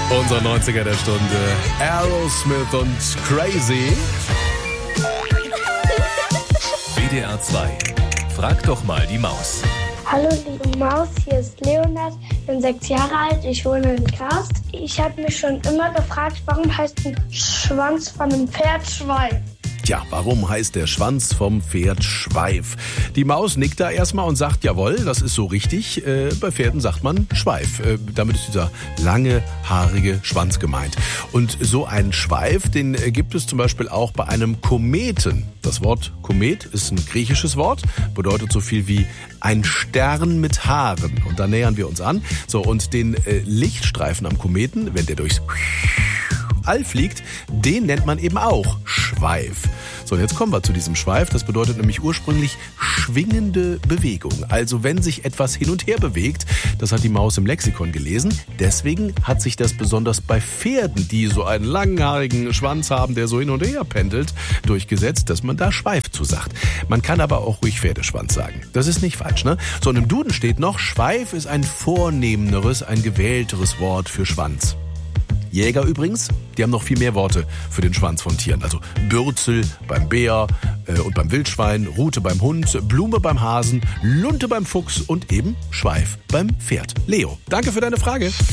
Unser 90er der Stunde. Aerosmith und Crazy. WDR 2. Frag doch mal die Maus. Hallo liebe Maus, hier ist Leonard, ich bin 6 Jahre alt, ich wohne in Kast. Ich habe mich schon immer gefragt, warum heißt ein Schwanz von einem Pferd Schweif? Tja, warum heißt der Schwanz vom Pferd Schweif? Die Maus nickt da erstmal und sagt, jawohl, das ist so richtig. Bei Pferden sagt man Schweif. Damit ist dieser lange, haarige Schwanz gemeint. Und so einen Schweif, den gibt es zum Beispiel auch bei einem Kometen. Das Wort Komet ist ein griechisches Wort, bedeutet so viel wie ein Stern mit Haaren. Und da nähern wir uns an. So, und den Lichtstreifen am Kometen, wenn der durchs All fliegt, den nennt man eben auch Schweif. So, und jetzt kommen wir zu diesem Schweif. Das bedeutet nämlich ursprünglich schwingende Bewegung. Also wenn sich etwas hin und her bewegt, das hat die Maus im Lexikon gelesen. Deswegen hat sich das besonders bei Pferden, die so einen langhaarigen Schwanz haben, der so hin und her pendelt, durchgesetzt, dass man da Schweif zu sagt. Man kann aber auch ruhig Pferdeschwanz sagen. Das ist nicht falsch, ne? So, und im Duden steht noch, Schweif ist ein vornehmeres, ein gewählteres Wort für Schwanz. Jäger übrigens, die haben noch viel mehr Worte für den Schwanz von Tieren. Also Bürzel beim Bär und beim Wildschwein, Rute beim Hund, Blume beim Hasen, Lunte beim Fuchs und eben Schweif beim Pferd. Leo, danke für deine Frage.